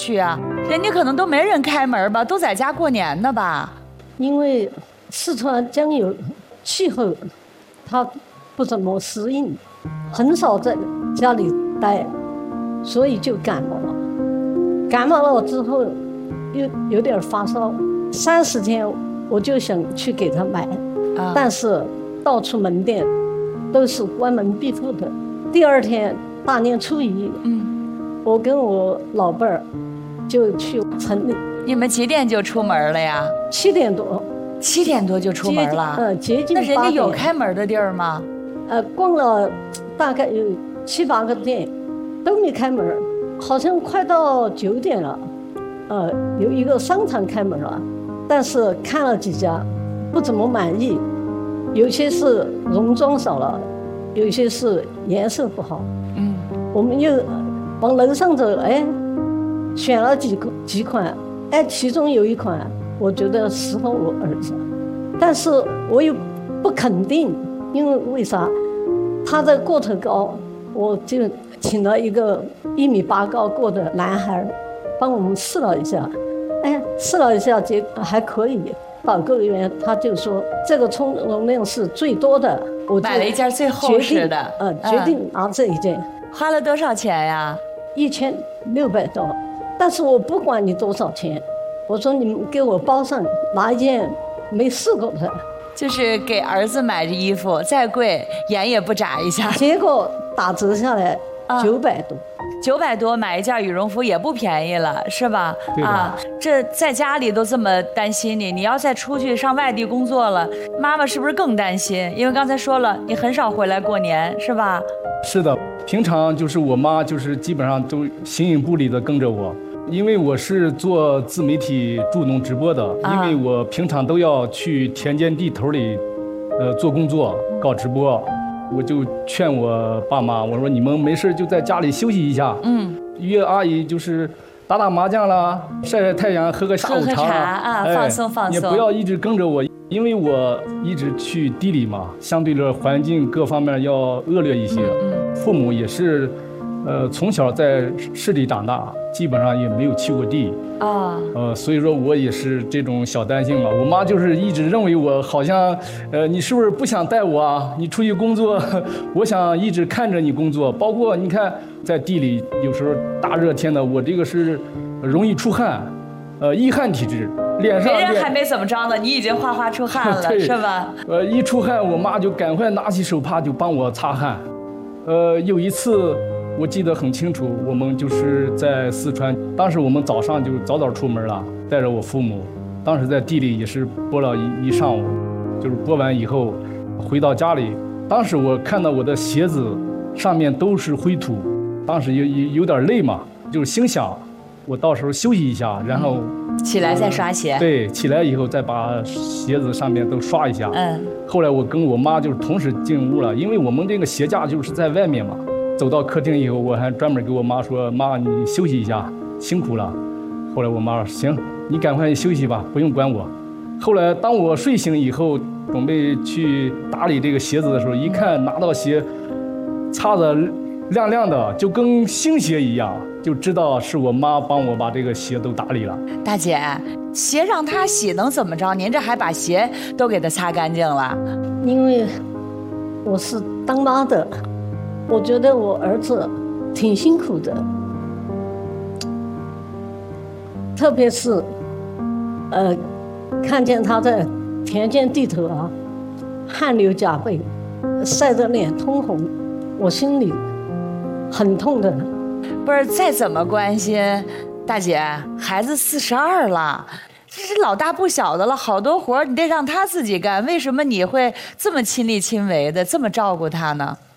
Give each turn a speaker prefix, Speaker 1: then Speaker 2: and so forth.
Speaker 1: 去啊？人家可能都没人开门吧，都在家过年呢吧？
Speaker 2: 因为四川江油气候，它不怎么适应，很少在家里待，所以就感冒了。感冒了之后，又有点发烧，30天我就想去给他买，但是到处门店都是关门闭户的。第2天大年初1，我跟我老伴儿就去城里。
Speaker 1: 你们几点就出门了呀
Speaker 2: ？7点多。
Speaker 1: 7点多就出门了？
Speaker 2: 接近8点。
Speaker 1: 那人家有开门的地儿吗？
Speaker 2: 逛了大概有7、8个店，都没开门，好像快到9点了。有一个商场开门了，但是看了几家，不怎么满意，有些是戎装少了，有些是颜色不好。我们又往楼上走，选了几款，其中有一款我觉得适合我儿子，但是我又不肯定，因为为啥？他的个头高，我就请了一个1.8米高过的男孩帮我们试了一下，试了一下结果还可以。导购员他就说这个充容量是最多的，我
Speaker 1: 买了一件最厚实的，
Speaker 2: 决定拿这一件。
Speaker 1: 花了多少钱呀
Speaker 2: ？1600多。但是我不管你多少钱，我说你们给我包上，拿一件没试过的。
Speaker 1: 就是给儿子买的衣服，再贵眼也不眨一下。
Speaker 2: 结果打折下来900多。
Speaker 1: 900多买一件羽绒服也不便宜了，是吧？这在家里都这么担心你要再出去上外地工作了，妈妈是不是更担心？因为刚才说了，你很少回来过年，是吧？
Speaker 3: 是的，平常就是我妈就是基本上都形影不离的跟着我，因为我是做自媒体助农直播的，因为我平常都要去田间地头里，做工作搞直播。我就劝我爸妈，我说你们没事就在家里休息一下，约阿姨就是打打麻将啦，晒晒太阳，喝个下午茶
Speaker 1: 放松放松。
Speaker 3: 也不要一直跟着我，因为我一直去地里嘛，相对的环境各方面要恶劣一些。父母也是，从小在市里长大，基本上也没有去过地所以说我也是这种小担心嘛。我妈就是一直认为我好像，你是不是不想带我啊？你出去工作，我想一直看着你工作。包括你看，在地里有时候大热天的，我这个是容易出汗，易汗体质，脸上
Speaker 1: 别人还没怎么着呢，你已经哗出汗了，是吧？
Speaker 3: 一出汗，我妈就赶快拿起手帕就帮我擦汗。有一次。我记得很清楚，我们就是在四川，当时我们早上就早出门了，带着我父母，当时在地里也是播了一上午，就是播完以后回到家里，当时我看到我的鞋子上面都是灰土，当时有点累嘛，就是心想我到时候休息一下，然后
Speaker 1: 起来再刷鞋。
Speaker 3: 对，起来以后再把鞋子上面都刷一下。后来我跟我妈就是同时进屋了，因为我们这个鞋架就是在外面嘛。走到客厅以后，我还专门给我妈说：“妈，你休息一下，辛苦了。”后来我妈说：“行，你赶快休息吧，不用管我。”后来当我睡醒以后，准备去打理这个鞋子的时候，一看拿到鞋，擦得亮亮的，就跟新鞋一样，就知道是我妈帮我把这个鞋都打理了。
Speaker 1: 大姐，鞋让她洗能怎么着？您这还把鞋都给她擦干净了？
Speaker 2: 因为我是当妈的。我觉得我儿子挺辛苦的，特别是，看见他在田间地头汗流浃背，晒得脸通红，我心里很痛的。
Speaker 1: 不是，再怎么关心，大姐，孩子42了，这是老大不小的了，好多活你得让他自己干，为什么你会这么亲力亲为的这么照顾他呢？